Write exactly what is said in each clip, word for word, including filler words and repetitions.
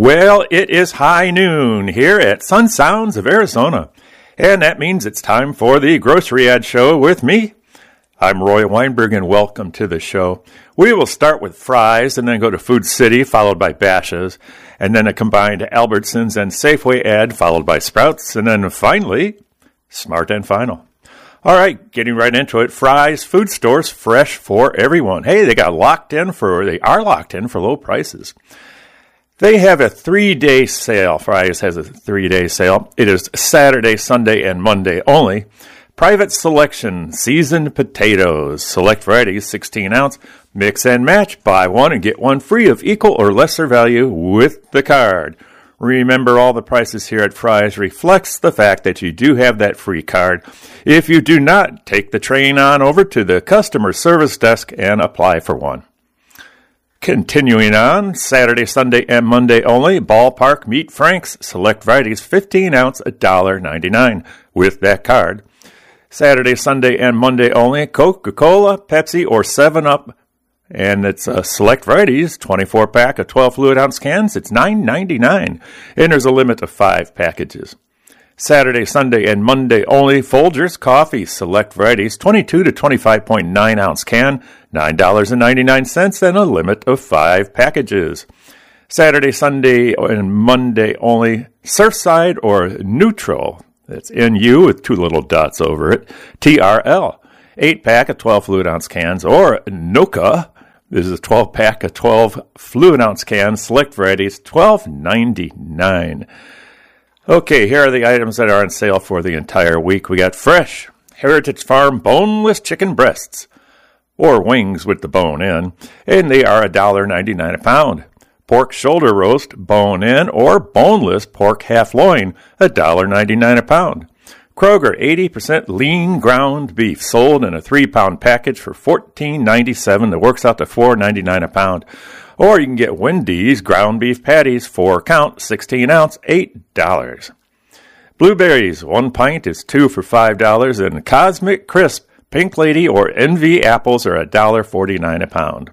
Well, it is high noon here at Sun Sounds of Arizona, and that means it's time for the Grocery Ad Show with me. I'm Roy Weinberg, and welcome to the show. We will start with Fry's and then go to Food City, followed by Bashas', and then a combined Albertsons and Safeway ad, followed by Sprouts, and then finally, Smart and Final. All right, getting right into it. Fry's Food Stores, fresh for everyone. Hey, they got locked in for, they are locked in for low prices. They have a three-day sale. Fry's has a three-day sale. It is Saturday, Sunday, and Monday only. Private Selection, seasoned potatoes, select varieties, sixteen ounce, mix and match, buy one and get one free of equal or lesser value with the card. Remember, all the prices here at Fry's reflects the fact that you do have that free card. If you do not, take the train on over to the customer service desk and apply for one. Continuing on, Saturday, Sunday, and Monday only, Ballpark Meat Franks, select varieties, fifteen ounce, one dollar ninety-nine with that card. Saturday, Sunday, and Monday only, Coca-Cola, Pepsi, or seven up, and it's uh, select varieties, twenty-four pack of twelve fluid ounce cans, it's nine ninety-nine, and there's a limit of five packages. Saturday, Sunday, and Monday only, Folgers Coffee, select varieties, twenty-two to twenty-five point nine ounce can, nine ninety-nine, and a limit of five packages. Saturday, Sunday, and Monday only, Surfside or Neutral, that's N U with two little dots over it, T R L, eight pack of twelve fluid ounce cans, or Noka, this is a twelve pack of twelve fluid ounce cans, select varieties, twelve ninety-nine. Okay, here are the items that are on sale for the entire week. We got fresh Heritage Farm boneless chicken breasts, or wings with the bone in, and they are one dollar ninety-nine a pound. Pork shoulder roast, bone in, or boneless pork half loin, one dollar ninety-nine a pound. Kroger eighty percent lean ground beef, sold in a three-pound package for fourteen ninety-seven. That works out to four ninety-nine a pound. Or you can get Wendy's ground beef patties, four count, sixteen ounce, eight dollars. Blueberries, one pint is two for five dollars, and Cosmic Crisp, Pink Lady, or Envy apples are one dollar forty-nine a pound.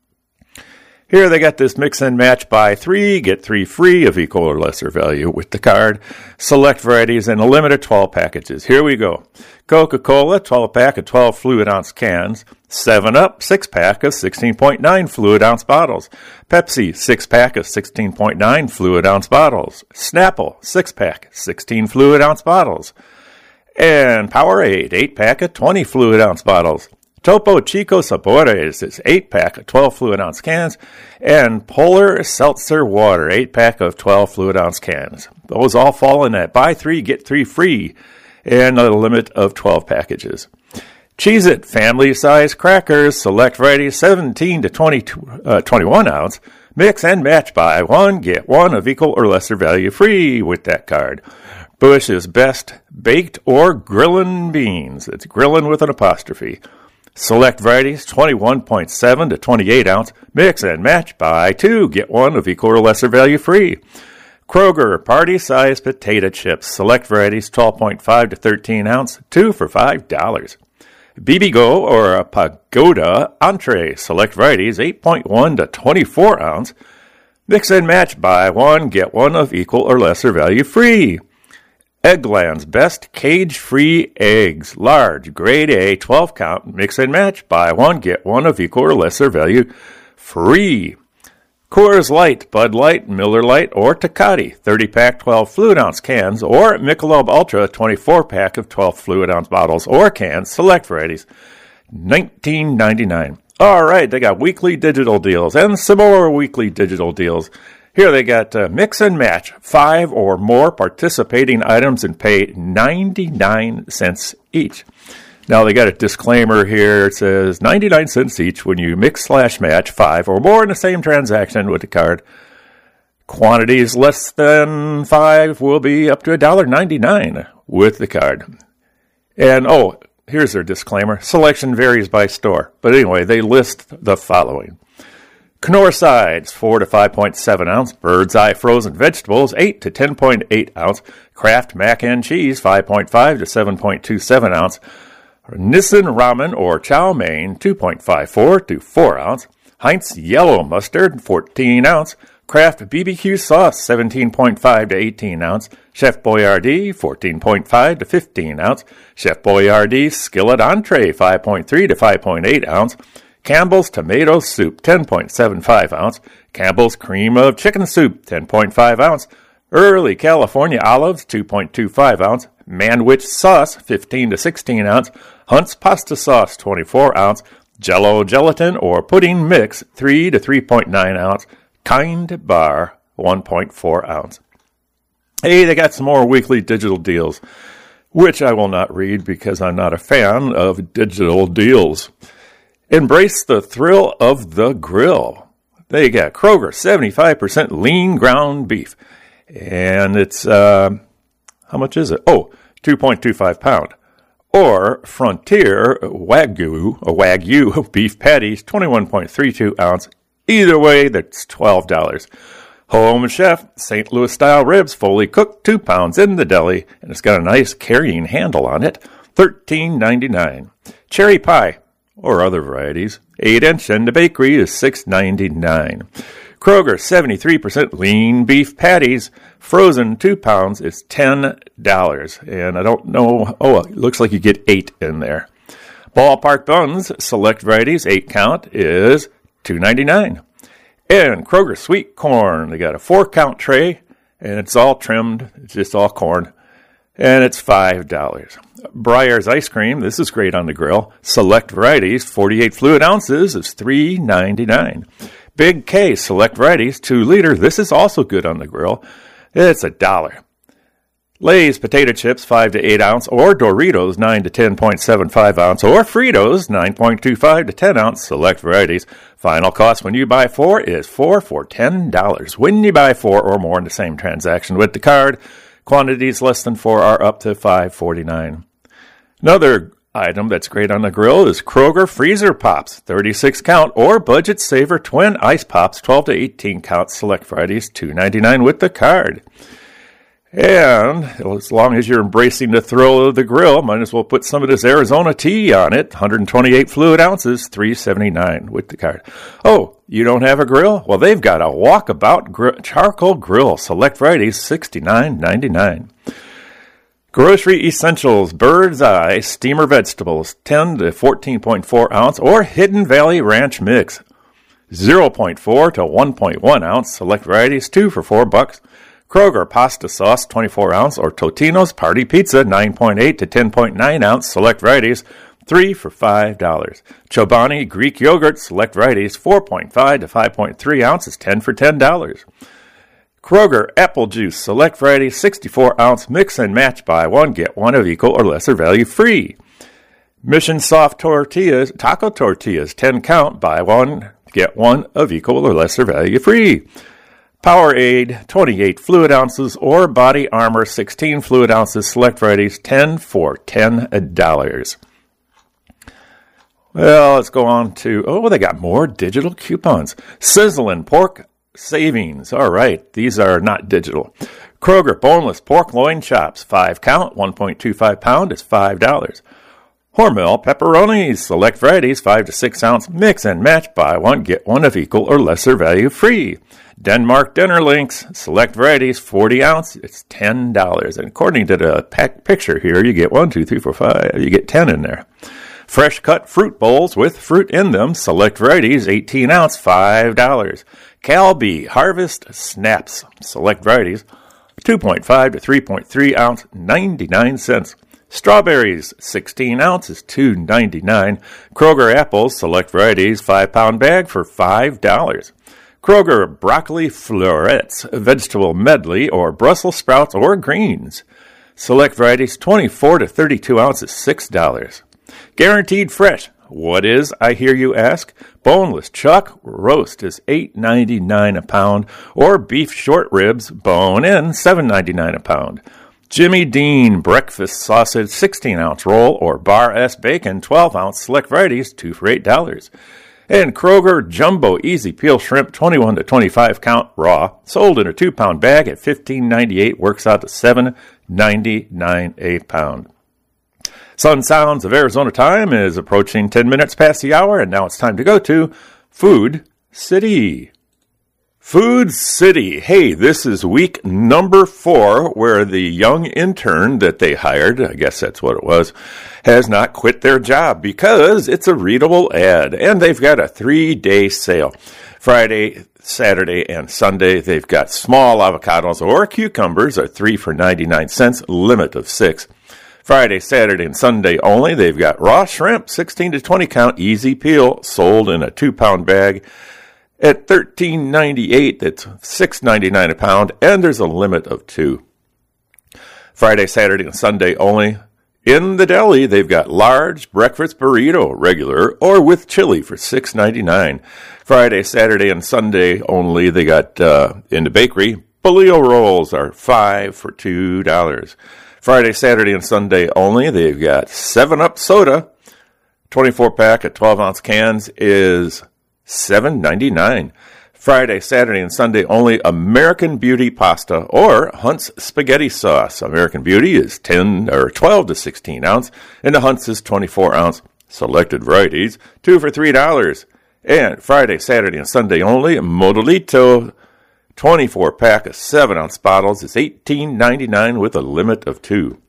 Here they got this mix and match, buy three, get three free of equal or lesser value with the card. Select varieties and a limit of twelve packages. Here we go. Coca-Cola, twelve pack of twelve fluid ounce cans. seven up, six pack of sixteen point nine fluid ounce bottles. Pepsi, six pack of sixteen point nine fluid ounce bottles. Snapple, six pack, sixteen fluid ounce bottles. And Powerade, eight pack of twenty fluid ounce bottles. Topo Chico Sabores is eight pack of twelve fluid ounce cans, and Polar Seltzer Water, eight pack of twelve fluid ounce cans. Those all fall in that buy three, get three free, and a limit of twelve packages. Cheez-It family size crackers, select varieties, seventeen to twenty, uh, twenty-one ounce, mix and match, buy one, get one of equal or lesser value free with that card. Bush's Best Baked or Grillin' Beans, it's grillin' with an apostrophe. Select varieties, twenty-one point seven to twenty-eight ounce, mix and match, buy two, get one of equal or lesser value free. Kroger party size potato chips, select varieties, twelve point five to thirteen ounce, two for five dollars. B B Go or a Pagoda entree, select varieties, eight point one to twenty-four ounce, mix and match, buy one, get one of equal or lesser value free. Eggland's Best Cage-Free Eggs, large, grade A, twelve count, mix and match, buy one, get one of equal or lesser value, free. Coors Light, Bud Light, Miller Light, or Tecate, thirty pack, twelve fluid ounce cans, or Michelob Ultra, twenty-four pack of twelve fluid ounce bottles or cans, select varieties, nineteen ninety-nine. All right, they got weekly digital deals and some more weekly digital deals. Here they got uh, mix and match, five or more participating items and pay ninety-nine cents each. Now they got a disclaimer here. It says ninety-nine cents each when you mix slash match five or more in the same transaction with the card. Quantities less than five will be up to one dollar ninety-nine with the card. And, oh, here's their disclaimer. Selection varies by store. But anyway, they list the following. Knorr sides, four to five point seven ounce. Bird's Eye frozen vegetables, eight to ten point eight ounce. Kraft mac and cheese, five point five to seven point two seven ounce. Nissin ramen or chow mein, two point five four to four ounce. Heinz yellow mustard, fourteen ounce. Kraft B B Q sauce, seventeen point five to eighteen ounce. Chef Boyardee, fourteen point five to fifteen ounce. Chef Boyardee skillet entree, five point three to five point eight ounce. Campbell's tomato soup, ten point seven five ounce. Campbell's cream of chicken soup, ten point five ounce. Early California olives, two point two five ounce. Manwich sauce, fifteen to sixteen ounce. Hunt's pasta sauce, twenty-four ounce. Jello gelatin or pudding mix, three to three point nine ounce. Kind bar, one point four ounce. Hey, they got some more weekly digital deals, which I will not read because I'm not a fan of digital deals. Embrace the thrill of the grill. They got Kroger seventy-five percent lean ground beef. And it's, uh, how much is it? Oh, two point two five pound. Or Frontier Wagyu, or Wagyu beef patties, twenty-one point three two ounce. Either way, that's twelve dollars. Home Chef Saint Louis style ribs, fully cooked, two pounds in the deli, and it's got a nice carrying handle on it, thirteen ninety-nine. Cherry pie, or other varieties, eight inch, and the bakery is six ninety-nine. Kroger seventy-three percent lean beef patties, frozen two pounds, is ten dollars. And I don't know, oh, it looks like you get eight in there. Ballpark buns, select varieties, eight count, is two ninety-nine. And Kroger sweet corn, they got a four count tray, and it's all trimmed, it's just all corn, and it's five dollars. Breyer's ice cream, this is great on the grill. Select varieties, forty-eight fluid ounces, is three ninety-nine. Big K select varieties, two liter, this is also good on the grill. It's a dollar. Lay's potato chips, five to eight ounce, or Doritos, nine to ten point seven five ounce, or Fritos, nine point two five to ten ounce, select varieties. Final cost when you buy four is four for ten dollars. When you buy four or more in the same transaction with the card, quantities less than four are up to five forty-nine. Another item that's great on the grill is Kroger Freezer Pops, thirty-six count, or Budget Saver Twin Ice Pops, twelve to eighteen count, select varieties, two ninety-nine with the card. And as long as you're embracing the thrill of the grill, might as well put some of this Arizona tea on it. one hundred twenty-eight fluid ounces, three seventy-nine with the card. Oh, you don't have a grill? Well, they've got a walkabout gr- charcoal grill. Select varieties, sixty-nine ninety-nine. Grocery Essentials Bird's Eye Steamer Vegetables, ten to fourteen point four ounce, or Hidden Valley Ranch Mix, zero point four to one point one ounce. Select varieties, two for four bucks. Kroger Pasta Sauce, twenty-four ounce, or Totino's Party Pizza, nine point eight to ten point nine ounce, select varieties, three for five dollars. Chobani Greek Yogurt, select varieties, four point five to five point three ounces, ten for ten dollars. Kroger Apple Juice, select varieties, sixty-four ounce, mix and match, buy one, get one of equal or lesser value free. Mission Soft Tortillas, Taco Tortillas, ten count, buy one, get one of equal or lesser value free. Powerade, twenty-eight fluid ounces, or Body Armor, sixteen fluid ounces, select varieties, ten for ten dollars. Well, let's go on to, oh, they got more digital coupons. Sizzlin' Pork Savings. All right, these are not digital. Kroger Boneless Pork Loin Chops, five count, one point two five pound, is five dollars. Hormel Pepperonis, select varieties, five to six ounce, mix and match, buy one, get one of equal or lesser value free. Denmark Dinner Links, select varieties, forty ounce, it's ten dollars. And according to the pack picture here, you get one, two, three, four, five, you get ten in there. Fresh cut fruit bowls with fruit in them, select varieties, eighteen ounce, five dollars. Calbee Harvest Snaps, select varieties, two point five to three point three ounce, ninety-nine cents. Strawberries, sixteen ounces, two ninety-nine. Kroger apples, select varieties, five pound bag for five dollars. Kroger Broccoli Florets, vegetable medley, or Brussels sprouts or greens. Select varieties, twenty-four to thirty-two ounces, six dollars. Guaranteed fresh. What is, I hear you ask? Boneless chuck roast is eight ninety-nine a pound, or beef short ribs bone in, seven ninety-nine a pound. Jimmy Dean breakfast sausage sixteen ounce roll, or Bar S bacon twelve ounce, select varieties, two for eight dollars. And Kroger Jumbo Easy Peel Shrimp twenty-one to twenty-five count raw, sold in a two pound bag at fifteen ninety-eight, works out to seven ninety-nine a pound. Sun Sounds of Arizona time is approaching ten minutes past the hour, and now it's time to go to Food City. Food City. Hey, this is week number four where the young intern that they hired, I guess that's what it was, has not quit their job because it's a readable ad. And they've got a three-day sale. Friday, Saturday, and Sunday, they've got small avocados or cucumbers are three for ninety-nine cents, limit of six. Friday, Saturday, and Sunday only, they've got raw shrimp, sixteen to twenty count, easy peel, sold in a two-pound bag. At thirteen ninety-eight, that's six ninety-nine a pound, and there's a limit of two. Friday, Saturday, and Sunday only. In the deli, they've got large breakfast burrito, regular or with chili for six ninety-nine. Friday, Saturday, and Sunday only. They got uh, in the bakery, polio rolls are five for two dollars. Friday, Saturday, and Sunday only. They've got seven up soda, twenty-four pack of twelve ounce cans is seven ninety-nine. Friday, Saturday, and Sunday only. American Beauty pasta or Hunt's spaghetti sauce. American Beauty is ten or twelve to sixteen ounce, and the Hunt's is twenty-four ounce. Selected varieties, two for three dollars. And Friday, Saturday, and Sunday only. Modelito twenty-four pack of seven ounce bottles is eighteen ninety-nine with a limit of two.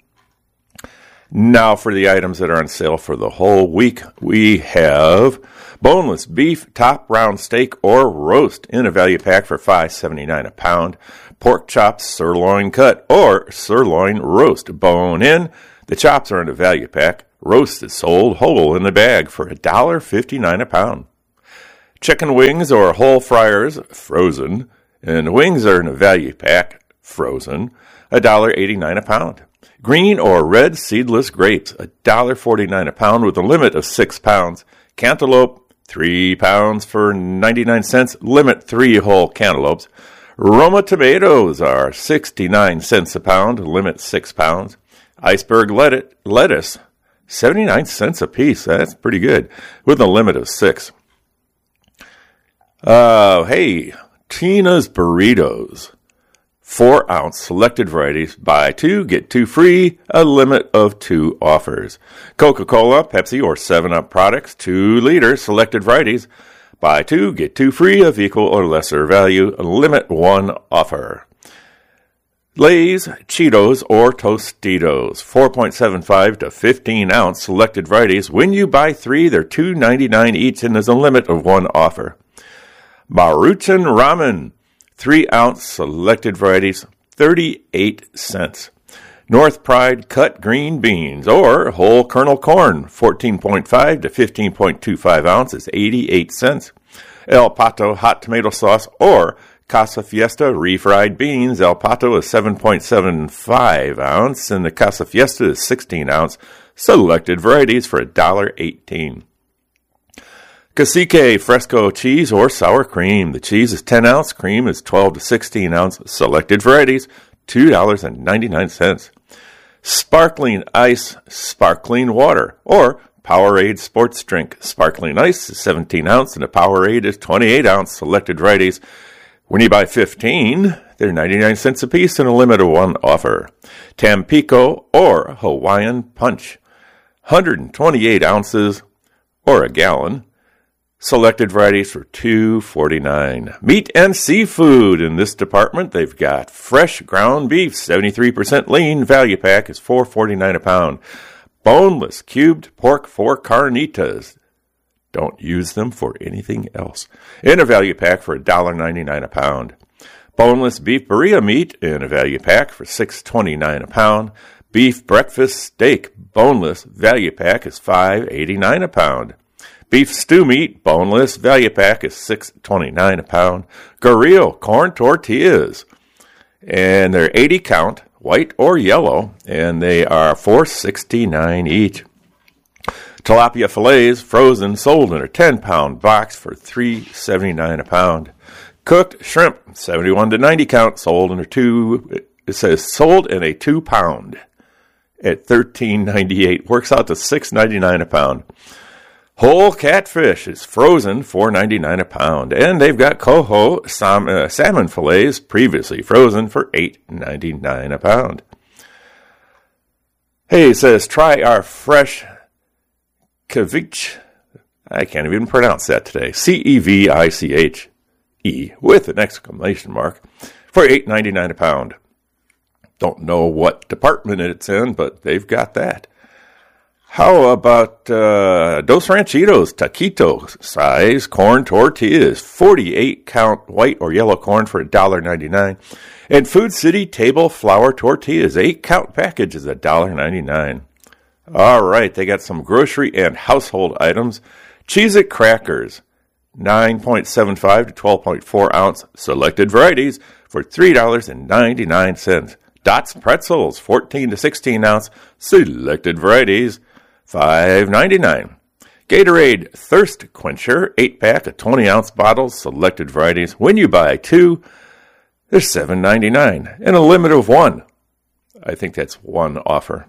Now for the items that are on sale for the whole week, we have boneless beef, top round steak or roast in a value pack for five seventy-nine a pound. Pork chops, sirloin cut or sirloin roast, bone in. The chops are in a value pack. Roast is sold whole in the bag for one fifty-nine a pound. Chicken wings or whole fryers, frozen, and wings are in a value pack, frozen, one eighty-nine a pound. Green or red seedless grapes, one forty-nine a pound with a limit of six pounds. Cantaloupe, three pounds for ninety-nine cents, limit three whole cantaloupes. Roma tomatoes are sixty-nine cents a pound, limit six pounds. Iceberg lettuce, seventy-nine cents a piece, that's pretty good, with a limit of six. Uh, hey, Tina's Burritos. Four ounce selected varieties. Buy two, get two free. A limit of two offers. Coca-Cola, Pepsi, or seven up products. Two liter selected varieties. Buy two, get two free of equal or lesser value. Limit one offer. Lay's, Cheetos, or Tostitos. four point seven five to fifteen ounce selected varieties. When you buy three, they're two ninety-nine each, and there's a limit of one offer. Maruchan Ramen. Three ounce selected varieties, thirty-eight cents. North Pride cut green beans or whole kernel corn, fourteen point five to fifteen point two five ounces, eighty-eight cents. El Pato hot tomato sauce or Casa Fiesta refried beans. El Pato is seven point seven five ounce and the Casa Fiesta is sixteen ounce. Selected varieties for one eighteen. Cacique Fresco cheese or sour cream. The cheese is ten ounce, cream is twelve to sixteen ounce. Selected varieties, two ninety-nine. Sparkling ice, sparkling water, or Powerade sports drink. Sparkling ice is seventeen ounce and a Powerade is twenty-eight ounce. Selected varieties. When you buy fifteen, they're ninety-nine cents a piece and a limit of one offer. Tampico or Hawaiian Punch, one hundred twenty-eight ounces or a gallon. Selected varieties for two forty-nine. Meat and seafood. In this department, they've got fresh ground beef, seventy-three percent lean. Value pack is four forty-nine a pound. Boneless cubed pork for carnitas. Don't use them for anything else. In a value pack for one ninety-nine a pound. Boneless beef burrito meat in a value pack for six twenty-nine a pound. Beef breakfast steak, boneless, value pack is five eighty-nine a pound. Beef stew meat, boneless, value pack is six twenty-nine a pound. Gorilla corn tortillas, and they're eighty count, white or yellow, and they are four sixty-nine each. Tilapia fillets, frozen, sold in a ten pound box for three seventy-nine a pound. Cooked shrimp, seventy-one to ninety count, sold in a two. It says sold in a two pound at thirteen ninety-eight. Works out to six ninety-nine a pound. Whole catfish is frozen, four ninety-nine a pound, and they've got coho sam- uh, salmon fillets previously frozen for eight ninety-nine a pound. Hey, it says try our fresh ceviche. I can't even pronounce that today. C E V I C H. E with an exclamation mark, for eight ninety-nine a pound. Don't know what department it's in, but they've got that. How about uh, Dos Ranchitos taquito size corn tortillas, forty-eight count white or yellow corn for one dollar ninety-nine. And Food City table flour tortillas, eight count package is one dollar ninety-nine. All right, they got some grocery and household items. Cheez-It crackers, nine point seven five to twelve point four ounce selected varieties for three dollars ninety-nine. Dots pretzels, fourteen to sixteen ounce selected varieties, five ninety-nine. Gatorade Thirst Quencher, eight pack of twenty ounce bottles, selected varieties. When you buy two, they're seven ninety-nine, and a limit of one. I think that's one offer.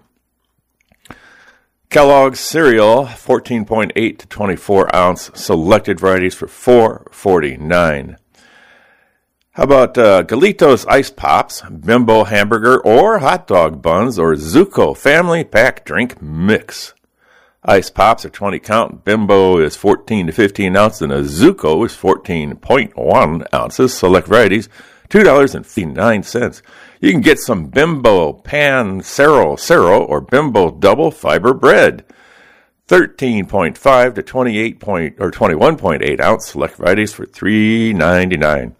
Kellogg's cereal, fourteen point eight to twenty-four ounce, selected varieties for four forty-nine. How about uh, Galitos Ice Pops, Bimbo Hamburger or Hot Dog Buns, or Zuko Family Pack Drink Mix? Ice Pops are twenty count, Bimbo is fourteen to fifteen ounce, and a Zuko is fourteen point one ounces, select varieties, two dollars and fifty-nine cents. You can get some Bimbo Pan Cero Cero or Bimbo Double Fiber Bread, thirteen point five to twenty-eight point or twenty-one point eight ounce, select varieties for three ninety-nine.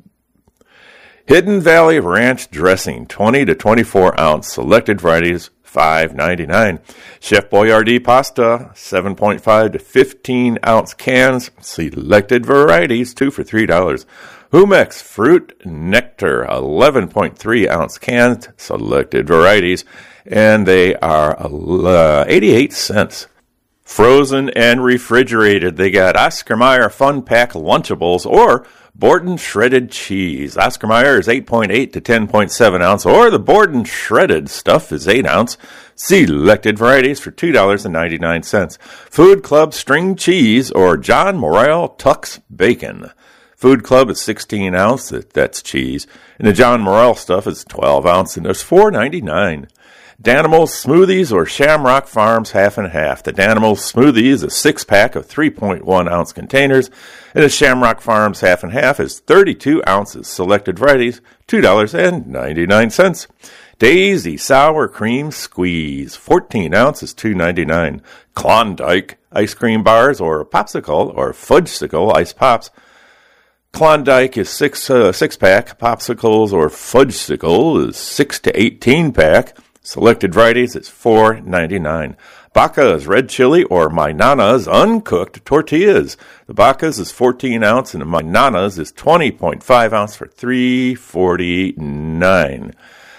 Hidden Valley Ranch Dressing, twenty to twenty-four ounce, selected varieties, five ninety-nine. Chef Boyardee Pasta, seven point five to fifteen ounce cans, selected varieties, two for three dollars. Humex Fruit Nectar, eleven point three ounce cans, selected varieties, and they are uh, eighty-eight cents. Frozen and refrigerated, they got Oscar Mayer Fun Pack Lunchables or Borden Shredded Cheese. Oscar Mayer is eight point eight to ten point seven ounce, or the Borden Shredded stuff is eight ounce. Selected varieties for two dollars and ninety-nine cents. Food Club String Cheese or John Morrell Tux Bacon. Food Club is sixteen ounce, that's cheese, and the John Morrell stuff is twelve ounce, and there's four ninety-nine. Danimals Smoothies or Shamrock Farms half and half. The Danimals Smoothie is a six-pack of three point one ounce containers, and the Shamrock Farms half and half is thirty-two ounces. Selected varieties, two dollars and ninety-nine cents. Daisy Sour Cream Squeeze, fourteen ounces, two ninety-nine. Klondike Ice Cream Bars or Popsicle or Fudgesicle Ice Pops. Klondike is six, uh, six-pack. Popsicles or Fudgesicle is six to eighteen pack. Selected varieties, it's four ninety-nine. Baca's Red Chili or My Nana's Uncooked Tortillas. The Baca's is fourteen ounce and the My Nana's is twenty point five ounce for three forty-nine.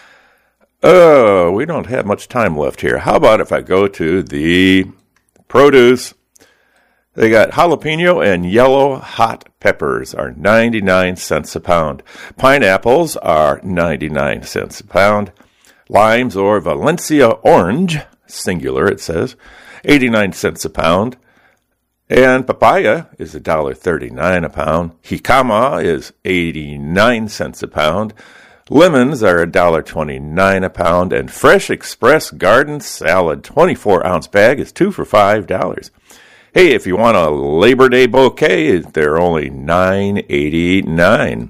Oh, we don't have much time left here. How about if I go to the produce? They got jalapeno and yellow hot peppers are ninety-nine cents a pound. Pineapples are ninety-nine cents a pound. Limes or Valencia orange, singular it says, eighty-nine cents a pound. And papaya is one dollar thirty-nine a pound. Jicama is eighty-nine cents a pound. Lemons are one dollar twenty-nine a pound. And Fresh Express Garden Salad, twenty-four ounce bag, is two for five dollars. Hey, if you want a Labor Day bouquet, they're only nine eighty-nine.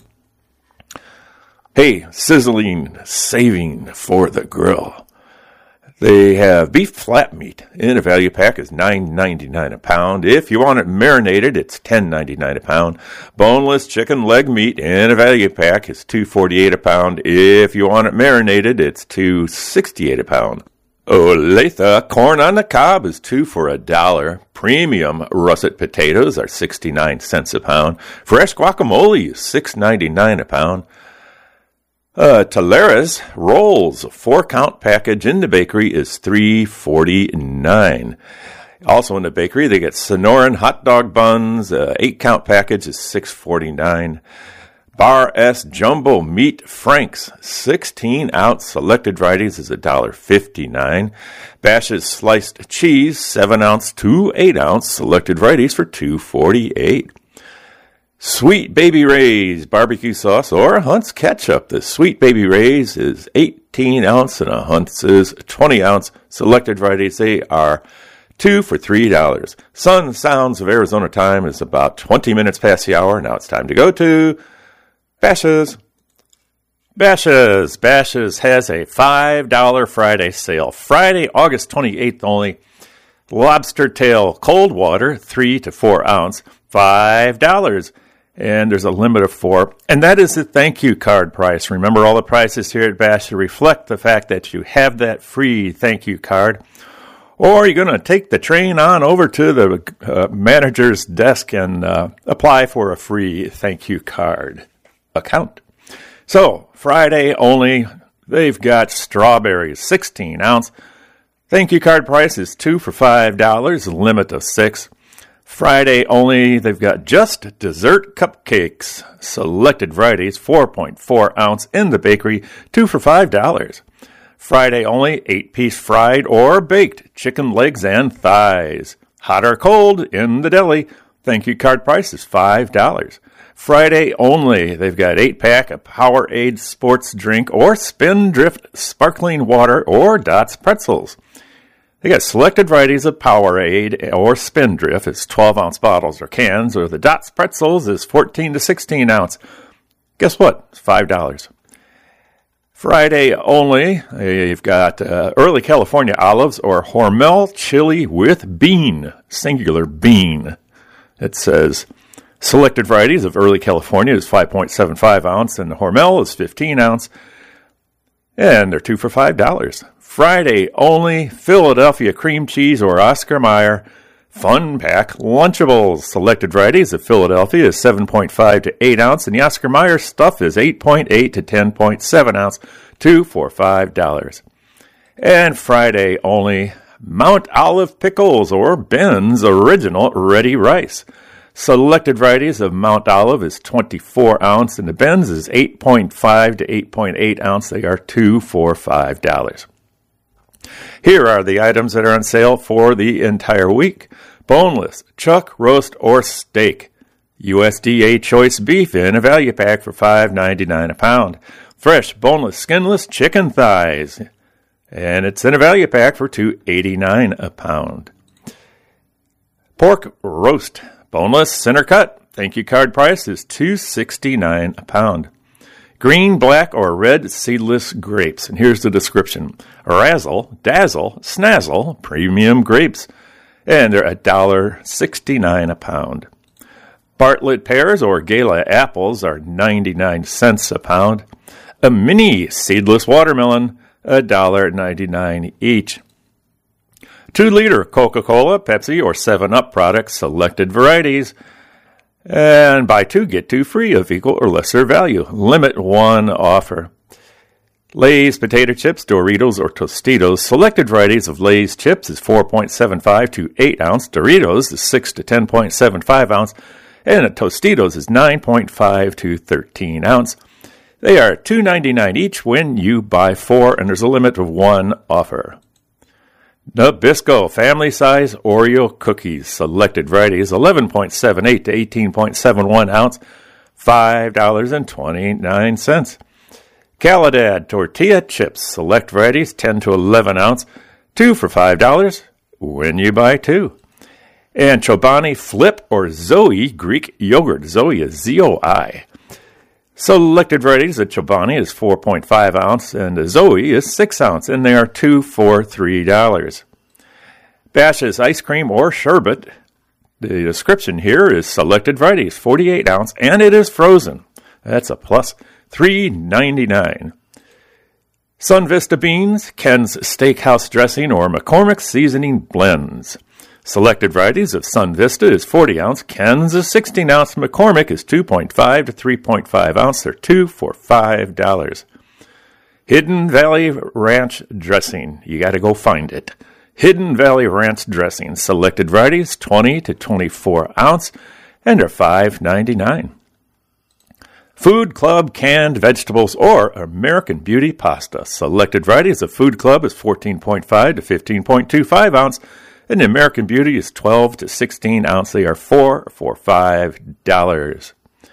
Hey, sizzling saving for the grill. They have beef flat meat in a value pack is nine ninety-nine a pound. If you want it marinated, it's ten ninety-nine a pound. Boneless chicken leg meat in a value pack is two forty-eight a pound. If you want it marinated, it's two sixty-eight a pound. Olathe corn on the cob is two for a dollar. Premium russet potatoes are sixty-nine cents a pound. Fresh guacamole is six ninety-nine a pound. Uh, Talares rolls, four count package in the bakery is three forty-nine. Also in the bakery, they get Sonoran hot dog buns, uh, eight count package is six forty-nine. Bar S Jumbo Meat Franks, sixteen ounce selected varieties is one dollar fifty-nine. Bash's sliced cheese, seven ounce to eight ounce selected varieties for two forty-eight. Sweet Baby Ray's barbecue sauce or Hunt's ketchup. The Sweet Baby Ray's is eighteen ounce and a Hunt's is twenty ounce. Selected varieties, they are two for three dollars. Sun Sounds of Arizona time is about twenty minutes past the hour. Now it's time to go to Bashas'. Bashas'. Bashas' has a five dollars Friday sale. Friday, August twenty-eighth only. Lobster tail cold water, three to four ounce, five dollars. And there's a limit of four. And that is the thank you card price. Remember, all the prices here at Bashas' reflect the fact that you have that free thank you card. Or you're going to take the train on over to the uh, manager's desk and uh, apply for a free thank you card account. So, Friday only, they've got strawberries, sixteen ounce. Thank you card price is two for five dollars, limit of six. Friday only, they've got just dessert cupcakes, selected varieties, four point four ounce in the bakery, two for five dollars. Friday only, eight-piece fried or baked chicken legs and thighs. Hot or cold in the deli. Thank you card price is five dollars. Friday only, they've got eight-pack of Powerade sports drink or Spindrift sparkling water or Dots pretzels. They got selected varieties of Powerade or Spindrift. It's twelve ounce bottles or cans, or the Dots pretzels is fourteen to sixteen ounce. Guess what? It's five dollars. Friday only, you've got uh, Early California olives or Hormel chili with bean, singular bean. It says selected varieties of Early California is five point seven five ounce and the Hormel is fifteen ounce. And they're two for five dollars. Friday only, Philadelphia cream cheese or Oscar Mayer Fun Pack Lunchables. Selected varieties of Philadelphia is seven point five to eight ounce, and the Oscar Mayer stuff is eight point eight to ten point seven ounce, two for five dollars. And Friday only, Mount Olive Pickles or Ben's Original Ready Rice. Selected varieties of Mount Olive is twenty-four ounce, and the Ben's is eight point five to eight point eight ounce. They are two for five dollars. Here are the items that are on sale for the entire week. Boneless, chuck, roast, or steak. U S D A choice beef in a value pack for five ninety-nine a pound. Fresh, boneless, skinless chicken thighs. And it's in a value pack for two eighty-nine a pound. Pork roast, boneless, center cut. Thank you card price is two sixty-nine a pound. Green, black, or red seedless grapes. And here's the description. Razzle, dazzle, snazzle, premium grapes. And they're one dollar sixty-nine a pound. Bartlett pears or Gala apples are ninety-nine cents a pound. A mini seedless watermelon, one dollar ninety-nine each. Two liter Coca-Cola, Pepsi, or seven up products, selected varieties. And buy two, get two free of equal or lesser value. Limit one offer. Lay's potato chips, Doritos, or Tostitos. Selected varieties of Lay's chips is four point seven five to eight ounce. Doritos is six to ten point seven five ounce. And a Tostitos is nine point five to thirteen ounce. They are two ninety-nine each when you buy four, and there's a limit of one offer. Nabisco family size Oreo cookies, selected varieties, eleven point seven eight to eighteen point seven one ounce, five dollars and twenty-nine cents. Caladad tortilla chips, select varieties, ten to eleven ounce, two for five dollars when you buy two. And Chobani Flip or Zoe Greek yogurt, Zoe is Z O I. Selected varieties of Chobani is four point five ounce and the Zoe is six ounce, and they are two for three dollars. Bashas' ice cream or sherbet, the description here is selected varieties, forty-eight ounce, and it is frozen. That's a plus, three ninety-nine. Sun Vista beans, Ken's Steakhouse dressing, or McCormick's seasoning blends. Selected varieties of Sun Vista is forty ounce, Ken's is sixteen ounce, McCormick is two point five to three point five ounce. They're two for five dollars. Hidden Valley Ranch dressing. You got to go find it. Hidden Valley Ranch dressing. Selected varieties twenty to twenty-four ounce, and they're five ninety-nine. Food Club canned vegetables or American Beauty pasta. Selected varieties of Food Club is fourteen point five to fifteen point two five ounce, and the American Beauty is twelve to sixteen ounce. They are four for five dollars.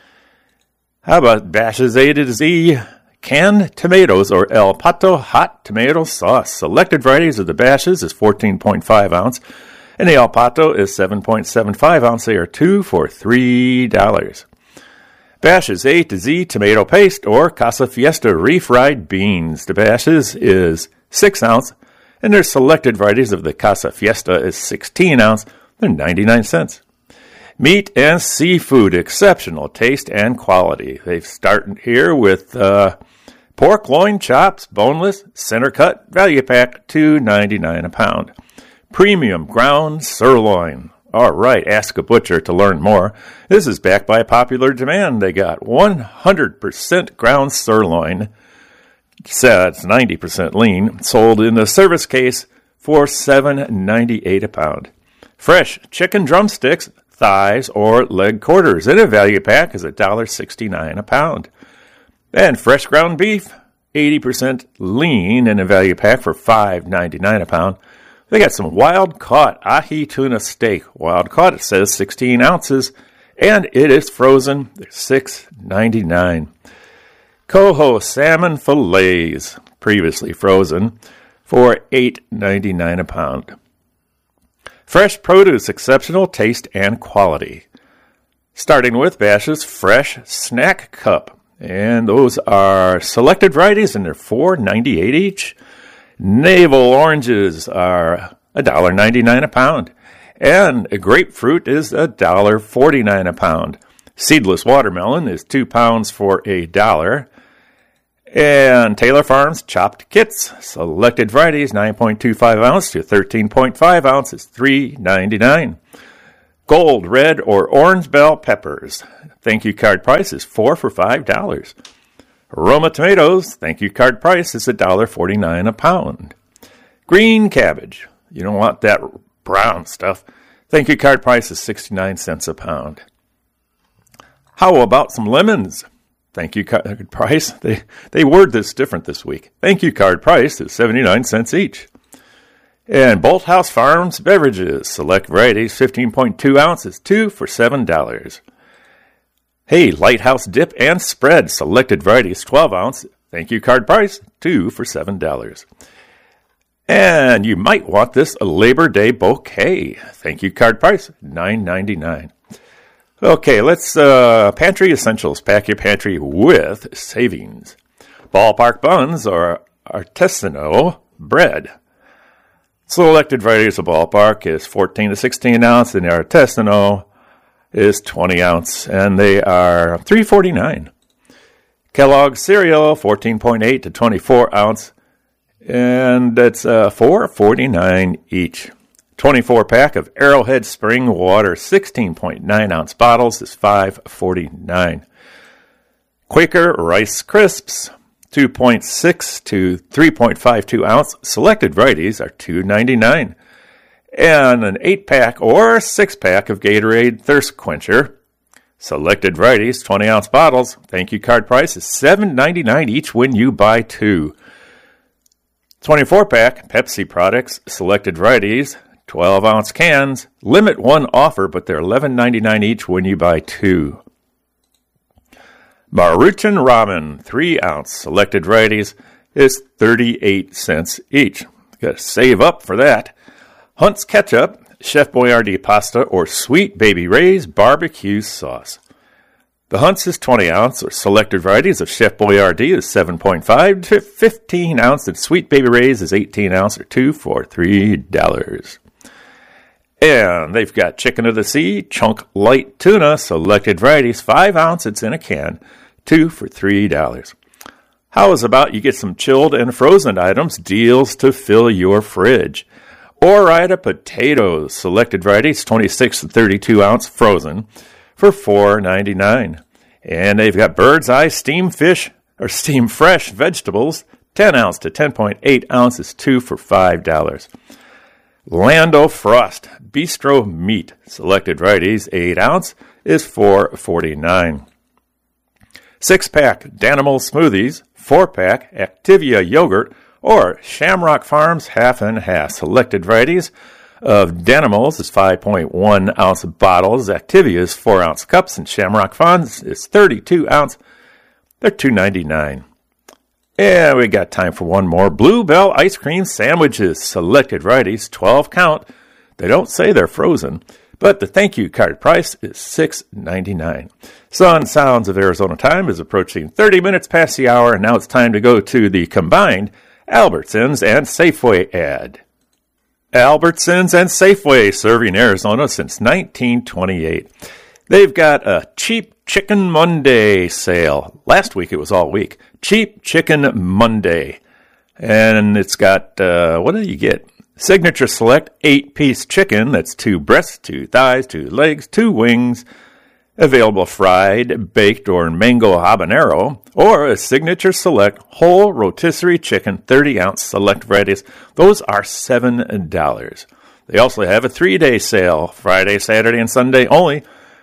How about Bashas' A to Z canned tomatoes or El Pato hot tomato sauce? Selected varieties of the Bashas is fourteen point five ounce, And the El Pato is seven point seven five ounce. They are two for three dollars. Bash's A to Z tomato paste or Casa Fiesta refried beans. The Bash's is six ounce, and their selected varieties of the Casa Fiesta is sixteen ounce. They're ninety-nine cents. Meat and seafood, exceptional taste and quality. They start here with uh, pork loin chops, boneless, center cut, value pack, two ninety-nine a pound. Premium ground sirloin. All right, ask a butcher to learn more. This is backed by popular demand. They got one hundred percent ground sirloin. So it's ninety percent lean, sold in the service case for seven ninety-eight a pound. Fresh chicken drumsticks, thighs, or leg quarters in a value pack is one dollar sixty-nine a pound. And fresh ground beef, eighty percent lean in a value pack for five ninety-nine a pound. They got some wild-caught ahi tuna steak. Wild-caught, it says sixteen ounces, and it is frozen. They're six ninety-nine. Coho salmon fillets, previously frozen, for eight ninety-nine a pound. Fresh produce, exceptional taste and quality. Starting with Bash's Fresh Snack Cup. And those are selected varieties, and they're four ninety-eight each. Navel oranges are one dollar ninety-nine a pound. And a grapefruit is one dollar forty-nine a pound. Seedless watermelon is two pounds for a dollar. And Taylor Farms chopped kits, selected varieties, nine point two five ounce to thirteen point five ounces, three ninety-nine. Gold, red, or orange bell peppers. Thank you card price is four for five dollars. Roma tomatoes, thank you card price is one dollar forty-nine a pound. Green cabbage, you don't want that brown stuff. Thank you card price is sixty-nine cents a pound. How about some lemons? Thank you card price. They they word this different this week. Thank you card price is seventy-nine cents each. And Bolthouse Farms beverages, select varieties, fifteen point two ounces, two for seven dollars. Hey, Lighthouse dip and spread, selected varieties, twelve ounce. Thank you card price, two for seven dollars. And you might want this Labor Day bouquet. Thank you card price, nine ninety-nine. Okay, let's uh, pantry essentials. Pack your pantry with savings. Ballpark buns or artisanal bread. Selected varieties of Ballpark is fourteen to sixteen ounce, and the artisanal is twenty ounce, and they are three forty-nine. Kellogg cereal, fourteen point eight to twenty-four ounce, and that's uh, four forty-nine each. twenty-four pack of Arrowhead Spring Water, sixteen point nine ounce bottles is five forty-nine. Quaker Rice Crisps, two point six to three point five two ounce. Selected varieties are two ninety-nine. And an eight pack or six pack of Gatorade Thirst Quencher. Selected varieties, twenty ounce bottles. Thank you card price is seven ninety-nine each when you buy two. twenty-four pack Pepsi products, selected varieties, twelve ounce cans. Limit one offer, but they're eleven ninety-nine each when you buy two. Maruchan Ramen, three ounce, selected varieties, is thirty-eight cents each. Got to save up for that. Hunt's Ketchup, Chef Boyardee pasta, or Sweet Baby Ray's barbecue sauce. The Hunt's is twenty ounce, or selected varieties of Chef Boyardee is seven point five to fifteen ounce, and Sweet Baby Ray's is eighteen ounce, or two for three dollars. And they've got Chicken of the Sea, Chunk Light Tuna, selected varieties, five ounce, it's in a can, two for three dollars. How is about you get some chilled and frozen items, deals to fill your fridge? Ore-Ida potatoes, selected varieties, twenty-six to thirty-two ounce frozen for four ninety-nine. And they've got Bird's Eye steam fish or steam fresh vegetables, ten ounce to ten point eight ounces, two for five dollars. Lando Frost bistro meat, selected varieties, eight ounce is four forty-nine. Six pack Danimal smoothies, four pack Activia yogurt, or Shamrock Farms half and half. Selected varieties of Danimals is five point one ounce bottles. Activia is four ounce cups, and Shamrock Farms is thirty-two ounce. They're two ninety-nine. And we got time for one more. Bluebell ice cream sandwiches. Selected varieties, twelve count. They don't say they're frozen, but the thank you card price is six ninety-nine. Sun Sounds of Arizona time is approaching thirty minutes past the hour, and now it's time to go to the combined Albertsons and Safeway ad. Albertsons and Safeway, serving Arizona since nineteen twenty-eight. They've got a Cheap Chicken Monday sale. Last week it was all week. Cheap Chicken Monday. And it's got, uh, what do you get? Signature Select eight-piece chicken. That's two breasts, two thighs, two legs, two wings. Available fried, baked, or mango habanero. Or a Signature Select whole rotisserie chicken, thirty-ounce select varieties. Those are seven dollars. They also have a three-day sale, Friday, Saturday, and Sunday only.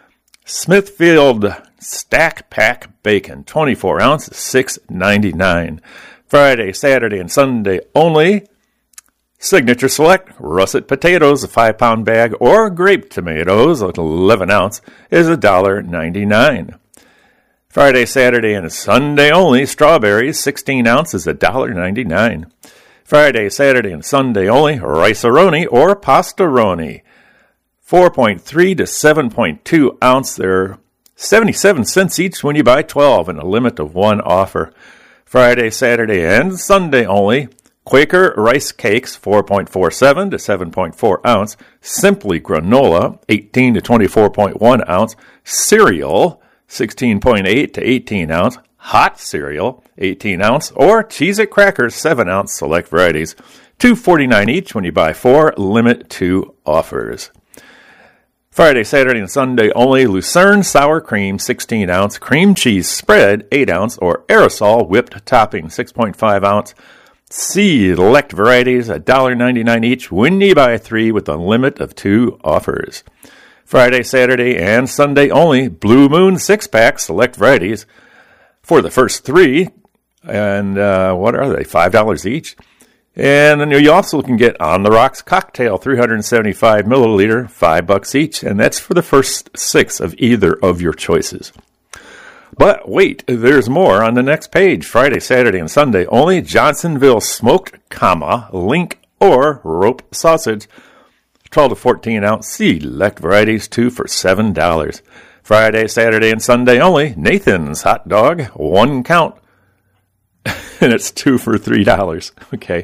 Smithfield Stack Pack Bacon, twenty-four ounces, six ninety-nine. Friday, Saturday, and Sunday only. Signature Select russet potatoes, a five-pound bag, or grape tomatoes, eleven ounce, is one dollar ninety-nine. Friday, Saturday, and Sunday only. Strawberries, sixteen ounces, one dollar ninety-nine. Friday, Saturday, and Sunday only. Rice-A-Roni or Pasta-Roni, four point three to seven point two ounce. They're seventy-seven cents each when you buy twelve, and a limit of one offer. Friday, Saturday, and Sunday only. Quaker Rice Cakes, four point four seven to seven point four ounce. Simply Granola, eighteen to twenty-four point one ounce. Cereal, sixteen point eight to eighteen ounce. Hot cereal, eighteen ounce. Or Cheez-It crackers, seven ounce, select varieties. two forty-nine each when you buy four, limit two offers. Friday, Saturday, and Sunday only. Lucerne Sour Cream, sixteen ounce. Cream Cheese Spread, eight ounce. Or Aerosol Whipped Topping, six point five ounce. Select varieties, one dollar ninety-nine each when you buy three with a limit of two offers. Friday, Saturday, and Sunday only. Blue Moon six-pack, select varieties for the first three. And uh, what are they? five dollars each. And then you also can get On the Rocks Cocktail, three hundred seventy-five milliliter, five bucks each. And that's for the first six of either of your choices. But wait, there's more on the next page. Friday, Saturday, and Sunday only. Johnsonville Smoked, comma, Link, or Rope Sausage, twelve to fourteen ounce, select varieties, two for seven dollars. Friday, Saturday, and Sunday only. Nathan's Hot Dog, one count, and it's two for three dollars. Okay.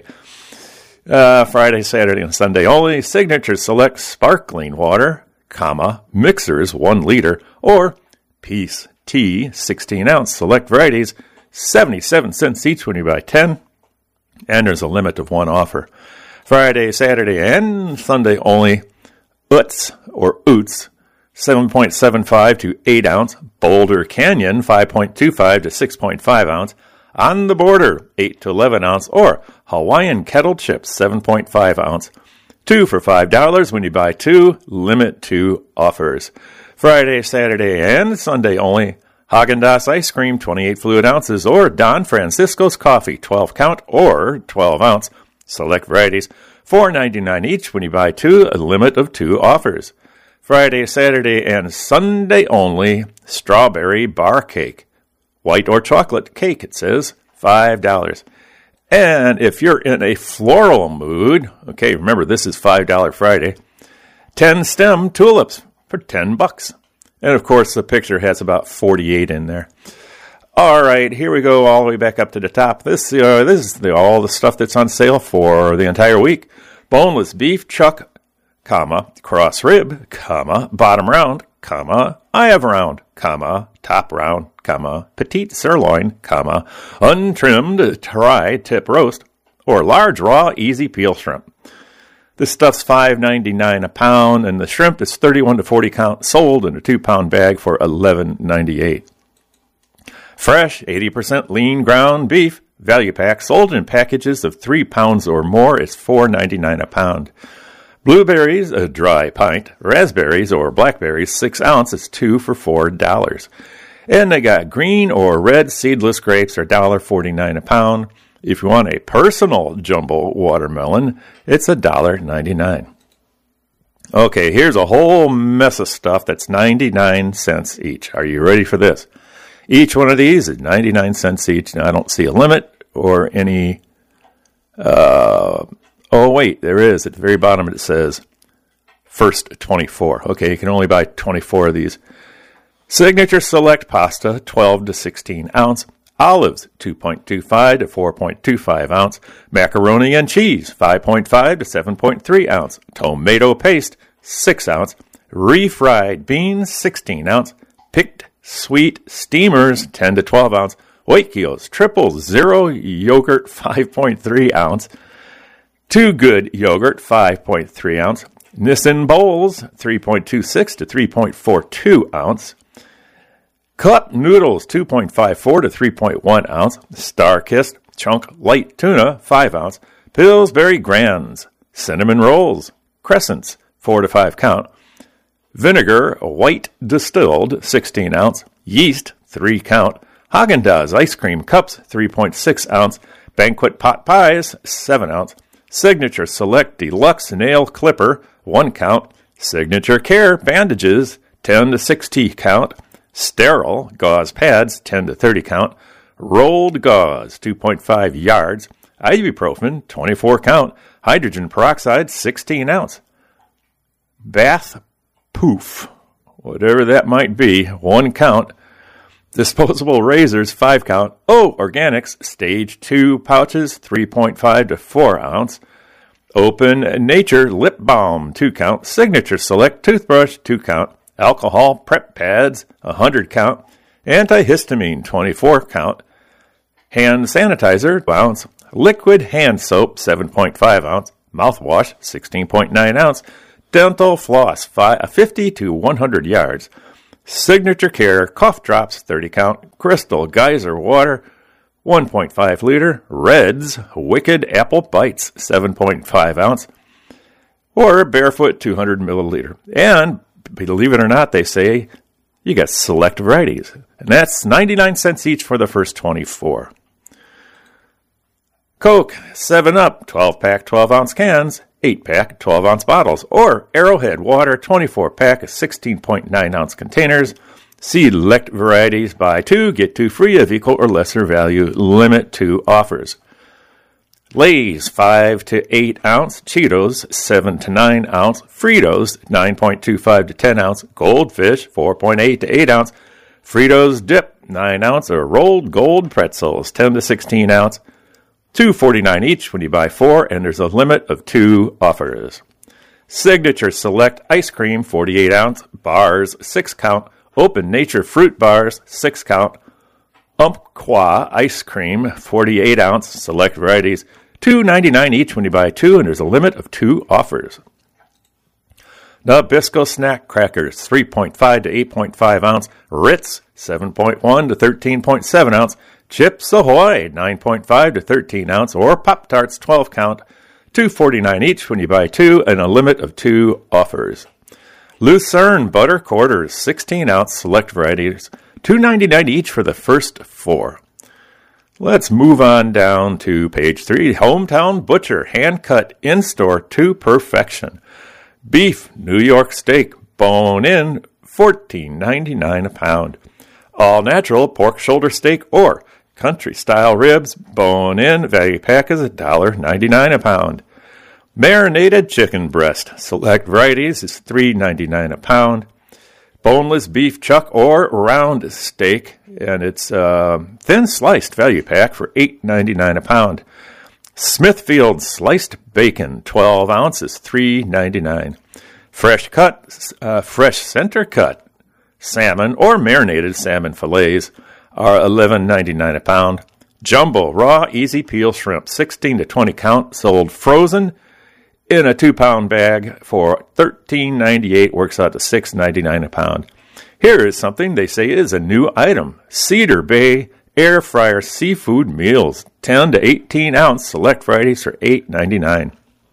Uh, Friday, Saturday, and Sunday only. Signature Select Sparkling Water, comma, Mixers, one liter, or Peace Tea, sixteen ounce, select varieties, seventy-seven cents each when you buy ten, and there's a limit of one offer. Friday, Saturday, and Sunday only. Utz, or Oots, seven point seven five to eight ounce. Boulder Canyon, five point two five to six point five ounce. On the Border, eight to eleven ounce. Or Hawaiian Kettle Chips, seven point five ounce. Two for five dollars when you buy two, limit two offers. Friday, Saturday, and Sunday only. Haagen-Dazs ice cream, twenty-eight fluid ounces, or Don Francisco's coffee, twelve count or twelve ounce. Select varieties, four ninety-nine each when you buy two, a limit of two offers. Friday, Saturday, and Sunday only. Strawberry bar cake, white or chocolate cake, it says, five dollars. And if you're in a floral mood, okay, remember this is five dollars Friday, ten stem tulips for ten bucks. And of course, the picture has about forty-eight in there. All right, here we go all the way back up to the top. This, uh, this is the, all the stuff that's on sale for the entire week. Boneless beef chuck, comma, cross rib, comma, bottom round, comma, I have round, comma, top round, comma, petite sirloin, comma, untrimmed tri-tip roast, or large raw easy peel shrimp. This stuff's five ninety-nine a pound, and the shrimp is thirty-one to forty count, sold in a two-pound bag for eleven ninety-eight. Fresh, eighty percent lean ground beef, value pack, sold in packages of three pounds or more, is four ninety-nine a pound. Blueberries, a dry pint. Raspberries or blackberries, six ounce, is two for four dollars. And they got green or red seedless grapes, are one forty-nine a pound. If you want a personal jumbo watermelon, it's one dollar ninety-nine. Okay, here's a whole mess of stuff that's ninety-nine cents each. Are you ready for this? Each one of these is ninety-nine cents each. Now, I don't see a limit or any... Uh, oh, wait, there is. At the very bottom it says, first twenty-four. Okay, you can only buy twenty-four of these. Signature Select pasta, twelve to sixteen ounce. Olives, two point two five to four point two five ounce. Macaroni and cheese, five point five to seven point three ounce. Tomato paste, six ounce. Refried beans, sixteen ounce. Picked sweet steamers, ten to twelve ounce. Oikios, triple zero yogurt, five point three ounce. Too Good yogurt, five point three ounce. Nissin bowls, three point two six to three point four two ounce. Cup noodles, two point five four to three point one ounce. Star-Kissed chunk light tuna, five ounce. Pillsbury Grands, cinnamon rolls, crescents, four to five count. Vinegar white distilled, sixteen ounce. Yeast, three count. Haagen-Dazs ice cream cups, three point six ounce. Banquet pot pies, seven ounce. Signature Select Deluxe Nail Clipper, one count. Signature Care bandages, ten to sixty count. Sterile gauze pads, ten to thirty count. Rolled gauze, two point five yards. Ibuprofen, twenty-four count. Hydrogen peroxide, sixteen ounce. Bath Poof, whatever that might be, one count. Disposable razors, five count. Oh, Organics, stage two pouches, three point five to four ounce. Open Nature lip balm, two count. Signature Select toothbrush, two count. Alcohol prep pads, one hundred count. Antihistamine, twenty-four count. Hand sanitizer, two ounce. Liquid hand soap, seven point five ounce. Mouthwash, sixteen point nine ounce. Dental floss, fifty to one hundred yards. Signature Care cough drops, thirty count. Crystal Geyser water, one point five liter. Reds Wicked Apple Bites, seven point five ounce. Or Barefoot, two hundred milliliter. And believe it or not, they say you got select varieties. And that's ninety-nine cents each for the first twenty-four. Coke, seven up, twelve pack, twelve ounce cans, eight pack, twelve ounce bottles. Or Arrowhead Water, twenty-four pack, sixteen point nine ounce containers. Select varieties, buy two, get two free of equal or lesser value, limit two offers. Lay's, five to eight ounce. Cheetos, seven to nine ounce. Fritos, nine point two five to ten ounce. Goldfish, four point eight to eight ounce. Fritos Dip, nine ounce. Or rolled gold pretzels, ten to sixteen ounce. two forty-nine each when you buy four, and there's a limit of two offers. Signature Select ice cream, forty-eight ounce. Bars, six count. Open Nature fruit bars, six count. Umpqua ice cream, forty-eight ounce. Select varieties, two ninety-nine each when you buy two, and there's a limit of two offers. Nabisco snack crackers, three point five to eight point five ounce. Ritz, seven point one to thirteen point seven ounce. Chips Ahoy, nine point five to thirteen ounce. Or Pop-Tarts, twelve count, two forty-nine each when you buy two, and a limit of two offers. Lucerne butter quarters, sixteen ounce. Select varieties, two ninety-nine each for the first four. Let's move on down to page three. Hometown Butcher, hand-cut in-store to perfection. Beef, New York steak, bone-in, fourteen ninety-nine a pound. All-natural pork shoulder steak or country-style ribs, bone-in, value pack is one dollar ninety-nine a pound. Marinated chicken breast, select varieties is three ninety-nine a pound. Boneless beef chuck or round steak, and it's uh, thin sliced value pack for eight ninety-nine a pound. Smithfield sliced bacon, twelve ounces, three ninety-nine. Fresh cut, uh, fresh center cut salmon or marinated salmon fillets are eleven ninety-nine a pound. Jumbo raw easy peel shrimp, sixteen to twenty count, sold frozen in a two pound bag for thirteen ninety-eight, works out to six ninety-nine a pound. Here is something they say is a new item. Cedar Bay air fryer seafood meals, ten to eighteen ounce, select varieties for eight ninety-nine.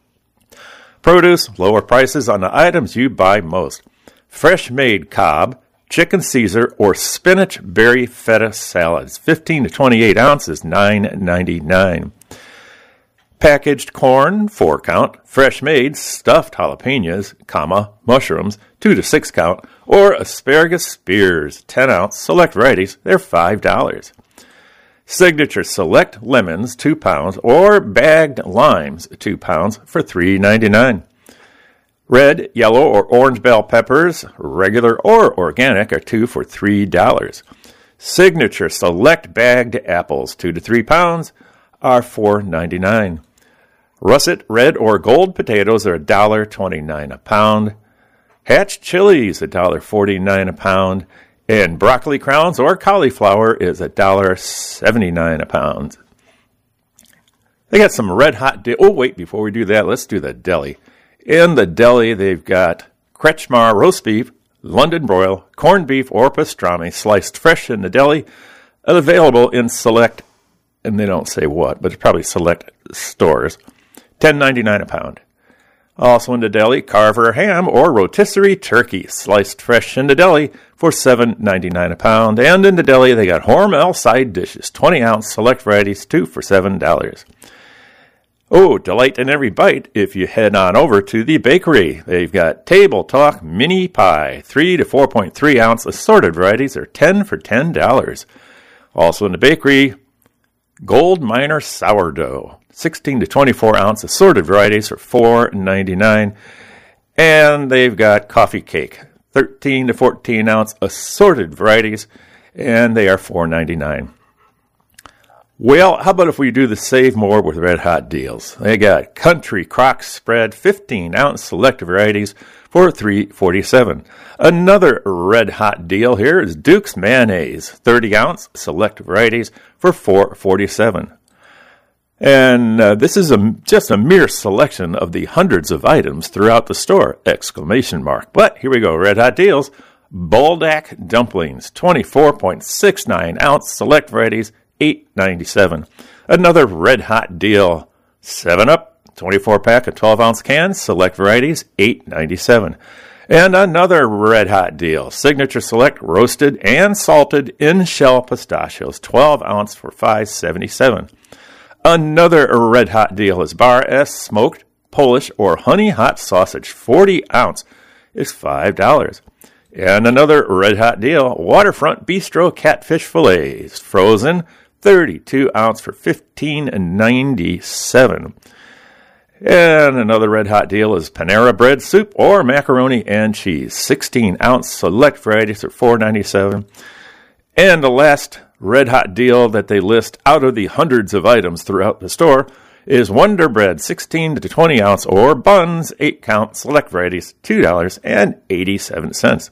Produce, lower prices on the items you buy most. Fresh made Cobb, chicken Caesar, or spinach berry feta salads, fifteen to twenty-eight ounces, nine ninety-nine. Packaged corn, four count. Fresh made stuffed jalapenos, comma, mushrooms, two to six count. Or asparagus spears, ten ounce, select varieties, they're five dollars. Signature Select lemons, two pounds, or bagged limes, two pounds, for three ninety-nine. Red, yellow, or orange bell peppers, regular or organic, are two for three dollars. Signature Select bagged apples, two to three pounds, are four ninety-nine. Russet red or gold potatoes are one dollar twenty-nine a pound. Hatch chilies, one dollar forty-nine a pound. And broccoli crowns or cauliflower is one dollar seventy-nine a pound. They got some red hot... Di- oh, wait, before we do that, let's do the deli. In the deli, they've got Kretschmar roast beef, London broil, corned beef, or pastrami, sliced fresh in the deli, available in select, and they don't say what, but it's probably select stores, ten ninety-nine a pound. Also in the deli, Carver ham or rotisserie turkey, sliced fresh in the deli for seven ninety-nine a pound. And in the deli, they got Hormel side dishes, twenty ounce select varieties, two for seven dollars. Oh, delight in every bite if you head on over to the bakery. They've got Table Talk mini pie, three to four point three ounce assorted varieties are ten for ten dollars. Also in the bakery, Gold Miner sourdough, sixteen to twenty-four ounce assorted varieties for four ninety-nine. And they've got coffee cake, thirteen to fourteen ounce assorted varieties, and they are four ninety-nine. Well, how about if we do the save more with red hot deals? They got Country Crock Spread, fifteen ounce select varieties for three forty-seven. Another red hot deal here is Duke's Mayonnaise, thirty ounce select varieties for four forty-seven. And uh, this is a, just a mere selection of the hundreds of items throughout the store, exclamation mark. But here we go, red hot deals. Boldak dumplings, twenty-four point six nine ounce select varieties, eight ninety-seven. Another red hot deal, seven up, twenty-four pack of twelve ounce cans, select varieties, eight ninety-seven. And another red hot deal, Signature Select roasted and salted in-shell pistachios, twelve ounce for five seventy-seven. Another red hot deal is Bar S smoked Polish or honey hot sausage, forty ounce is five dollars. And another red hot deal, Waterfront Bistro catfish fillets, frozen, thirty-two ounce for fifteen ninety-seven. And another red hot deal is Panera bread soup or macaroni and cheese, sixteen ounce select varieties for four ninety-seven. And the last red hot deal that they list out of the hundreds of items throughout the store is Wonder Bread, sixteen to twenty ounce or buns, eight count select varieties, two dollars and eighty-seven cents.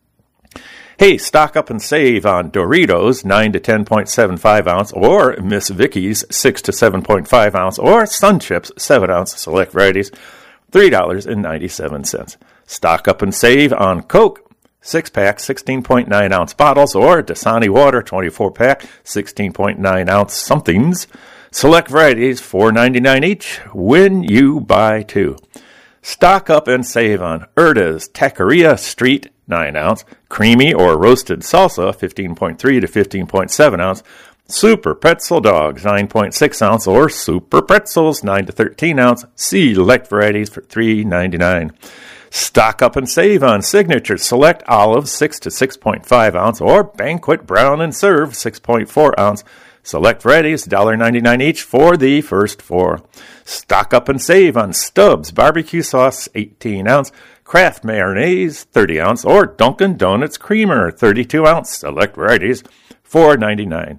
Hey, stock up and save on Doritos, nine to ten point seven five ounce, or Miss Vicky's, six to seven point five ounce, or Sun Chips, seven ounce select varieties, three dollars and ninety-seven cents. Stock up and save on Coke, six pack, sixteen point nine ounce bottles, or Dasani Water, twenty-four pack, sixteen point nine ounce somethings, select varieties, four ninety-nine each, when you buy two. Stock up and save on Erda's Taqueria Street, nine ounce, creamy or roasted salsa, fifteen point three to fifteen point seven ounce, Super Pretzel Dogs, nine point six ounce, or Super Pretzels, nine to thirteen ounce, select varieties for three ninety-nine. Stock up and save on Signature Select Olives, six to six point five ounce, or Banquet Brown and Serve, six point four ounce, select varieties, one ninety-nine each for the first four. Stock up and save on Stubbs barbecue sauce, eighteen ounce, Kraft mayonnaise, thirty ounce, or Dunkin' Donuts creamer, thirty-two ounce, select varieties, four ninety-nine.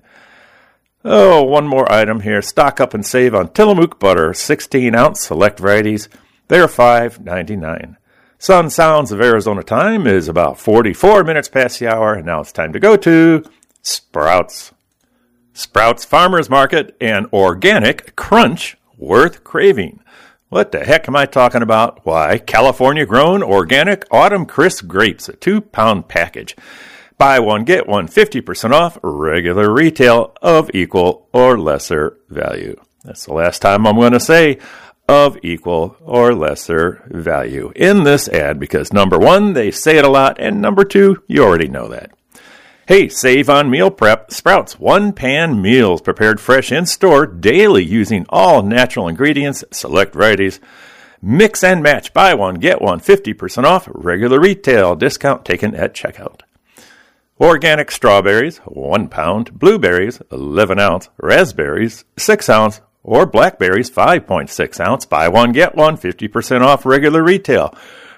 Oh, one more item here. Stock up and save on Tillamook butter, sixteen ounce, select varieties. They're five ninety-nine. Sun Sounds of Arizona time is about forty-four minutes past the hour, and now it's time to go to Sprouts. Sprouts Farmers Market and Organic Crunch worth craving. What the heck am I talking about? Why, California-grown organic autumn crisp grapes, a two-pound package. Buy one, get one, fifty percent off, regular retail of equal or lesser value. That's the last time I'm going to say of equal or lesser value in this ad because, number one, they say it a lot, and number two, you already know that. Hey, save on meal prep. Sprouts one-pan meals prepared fresh in-store daily using all natural ingredients, select varieties. Mix and match. Buy one, get one, fifty percent off. Regular retail discount taken at checkout. Organic strawberries, one pound. Blueberries, eleven ounce. Raspberries, six ounce. Or blackberries, five point six ounce. Buy one, get one, fifty percent off regular retail.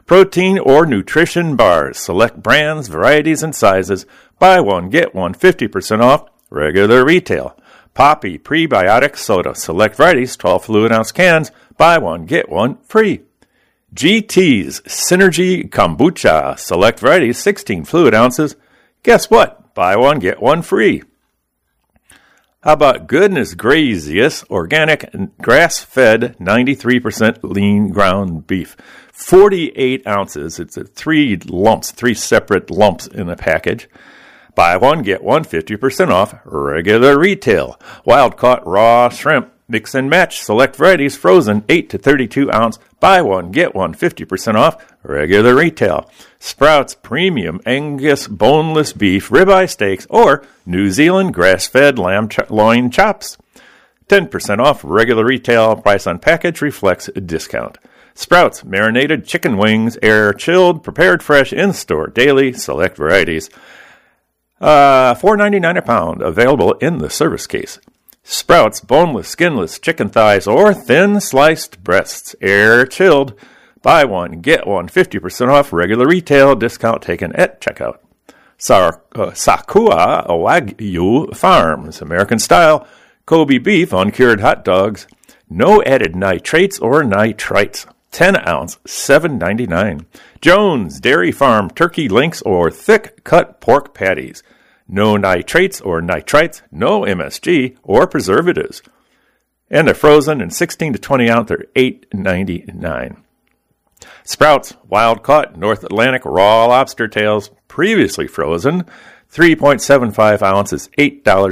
protein or nutrition bars. Select brands, varieties, and sizes. Buy one, get one, fifty percent off regular retail. Poppy Prebiotic Soda. Select varieties, twelve fluid ounce cans. Buy one, get one free. G T's Synergy Kombucha. Select varieties, sixteen fluid ounces. Guess what? Buy one, get one free. How about Goodness Grazious Organic Grass-Fed ninety-three percent Lean Ground Beef? forty-eight ounces. It's a three lumps, three separate lumps in a package. Buy one, get one, fifty percent off regular retail. Wild-caught raw shrimp. Mix and match. Select varieties, frozen, eight to thirty-two ounce. Buy one, get one, fifty percent off regular retail. Sprouts Premium Angus Boneless Beef Ribeye Steaks or New Zealand Grass-Fed Lamb ch- Loin Chops. ten percent off regular retail. Price on package reflects a discount. Sprouts Marinated Chicken Wings, Air Chilled, Prepared Fresh, in-store daily. Select varieties. Uh, four ninety-nine a pound. Available in the service case. Sprouts Boneless, Skinless Chicken Thighs or Thin Sliced Breasts. Air Chilled. Buy one, get one, fifty percent off regular retail. Discount taken at checkout. Sar- uh, Sakua Wagyu Farms. American Style. Kobe Beef Uncured Hot Dogs. No added nitrates or nitrites. ten ounce, seven ninety-nine. Jones Dairy Farm Turkey Links or Thick Cut Pork Patties. No nitrates or nitrites, no M S G or preservatives. And they're frozen in sixteen to twenty ounce, they're eight ninety-nine. Sprouts Wild Caught North Atlantic Raw Lobster Tails, previously frozen, three point seven five ounces, eight dollars.